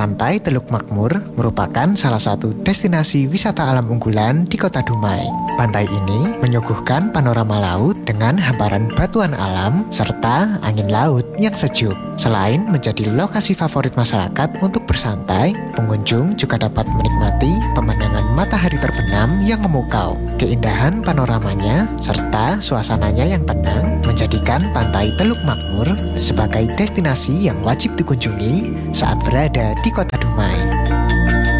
Pantai Teluk Makmur merupakan salah satu destinasi wisata alam unggulan di Kota Dumai. Pantai ini menyuguhkan panorama laut dengan hamparan batuan alam serta angin laut yang sejuk. Selain menjadi lokasi favorit masyarakat untuk bersantai, pengunjung juga dapat menikmati pemandangan matahari terbenam yang memukau. Keindahan panoramanya serta suasananya yang tenang menjadikan Pantai Teluk Makmur sebagai destinasi yang wajib dikunjungi saat berada di Kota Dumai.